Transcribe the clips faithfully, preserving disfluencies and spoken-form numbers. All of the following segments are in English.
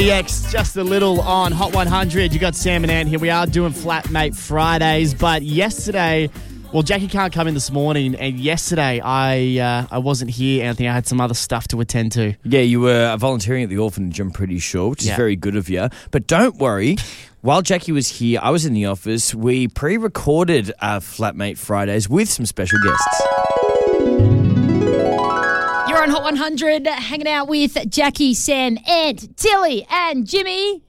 X, just a little on Hot one hundred. You got Sam and Ant here. We are doing Flatmate Fridays, but yesterday, well, Jackie can't come in this morning, and yesterday I uh, I wasn't here, Anthony. I had some other stuff to attend to. Yeah, you were volunteering at the orphanage, I'm pretty sure, which is Yeah. very good of you. But don't worry, while Jackie was here, I was in the office. We pre-recorded our Flatmate Fridays with some special guests. You're on Hot one hundred, hanging out with Jackie, Sam, Ant, Tilly, and Jimmy.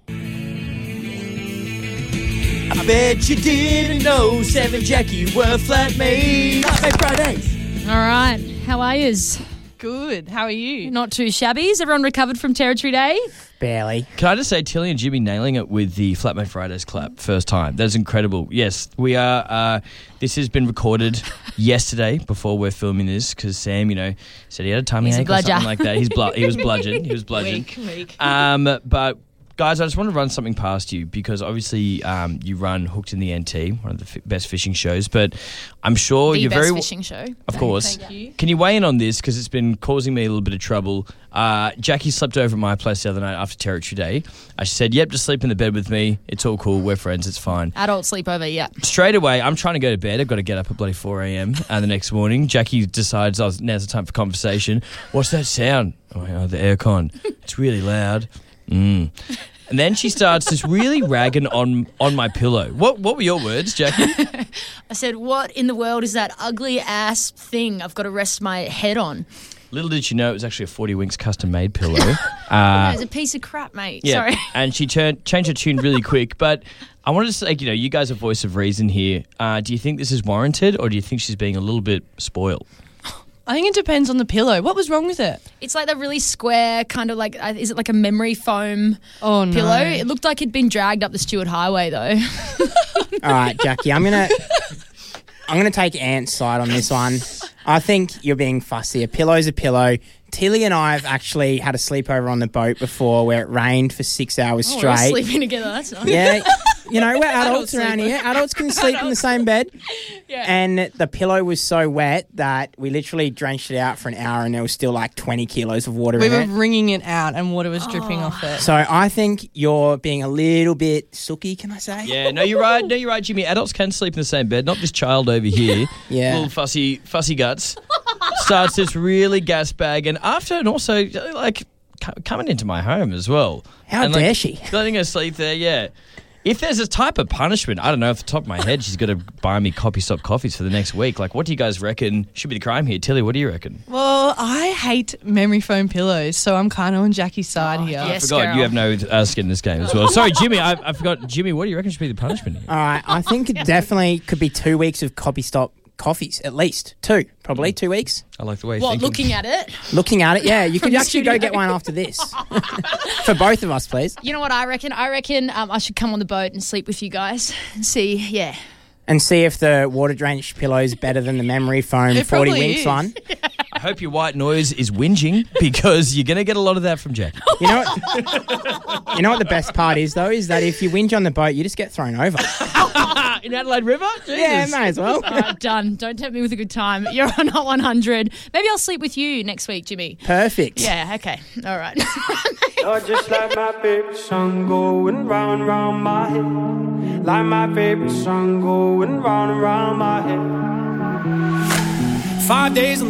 I bet you didn't know Sam and Jackie were Flatmate Flatmate Fridays. All right, how are yous? Good. How are you? Not too shabby. Is everyone recovered from Territory Day? Barely. Can I just say, Tilly and Jimmy nailing it with the Flatmate Fridays clap first time. That's incredible. Yes, we are. Uh, this has been recorded yesterday before we're filming this because Sam, you know, said he had a tummy He's a ache or something bludger. like that. He's blu- he was bludgeoned. He was bludgeoned. Weak, weak. Um, but guys, I just want to run something past you because obviously um, you run Hooked in the N T, one of the f- best fishing shows. But I'm sure The you're best very fishing show. Of course. Thank you. Can you weigh in on this because it's been causing me a little bit of trouble? Uh, Jackie slept over at my place the other night after Territory Day. Uh, she said, "Yep, just sleep in the bed with me. It's all cool. We're friends. It's fine." Adult sleepover, yeah. Straight away, I'm trying to go to bed. I've got to get up at bloody four a.m. uh, the next morning. Jackie decides, oh, now's the time for conversation. What's that sound? Oh, yeah, the aircon. It's really loud. Mm. And then she starts just really ragging on on my pillow. What what were your words, Jackie? I said, what in the world is that ugly ass thing I've got to rest my head on? Little did she know it was actually a forty Winks custom-made pillow. No, Uh, it's a piece of crap, mate. yeah, Sorry. and she turned changed her tune really quick. But I wanted to say, you know, you guys are voice of reason here. Uh, do you think this is warranted, or do you think she's being a little bit spoiled? I think it depends on the pillow. What was wrong with it? It's like the really square, kind of like, uh, is it like a memory foam Oh, no. pillow? It looked like it'd been dragged up the Stewart Highway, though. All right, Jackie, I'm gonna I'm gonna take Ant's side on this one. I think you're being fussy. A pillow's a pillow. Tilly and I have actually had a sleepover on the boat before where it rained for six hours Oh, we're all straight. sleeping together. That's nice. Yeah, you know, we're adults Adult around sleeper. here. Adults can sleep in the same bed. Yeah. And the pillow was so wet that we literally drenched it out for an hour and there was still like twenty kilos of water We in were it. wringing it out and water was dripping off it. So I think you're being a little bit sooky, can I say? Yeah, no, you're right. No, you're right, Jimmy. Adults can sleep in the same bed, not this child over here. Yeah. Little fussy, fussy guts. Starts this really gas bag, and after, and also like co- coming into my home as well. How and, like, dare she? Letting her sleep there, yeah. If there's a type of punishment, I don't know, off the top of my head, she's got to buy me copy stop coffees for the next week. Like, what do you guys reckon should be the crime here? Tilly, what do you reckon? Well, I hate memory foam pillows, so I'm kind of on Jackie's side here. yeah. I Yes, forgot girl. you have no uh, skin in this game as well. Sorry, Jimmy, I, I forgot. Jimmy, what do you reckon should be the punishment here? All right, I think it definitely could be two weeks of copy stop coffees, at least. Two, probably two weeks. I like the way you're What, thinking. looking at it? Looking at it, yeah, you could the actually go studio. get one after this. For both of us, please. You know what I reckon? I reckon um, I should come on the boat and sleep with you guys and see, yeah. And see if the water drenched pillow is better than the memory foam It forty probably winks is. one. I hope your white noise is whinging because you're going to get a lot of that from Jack. You know what? You know what the best part is though, is that if you whinge on the boat, you just get thrown over. In Adelaide River? Jesus. Yeah, may as well. All right, done. Don't tempt me with a good time. You're on Hot one hundred. Maybe I'll sleep with you next week, Jimmy. Perfect. Yeah, okay. All right. You're just like my favorite song going round and round my head. Like my favorite song going round and round my head. Five days on the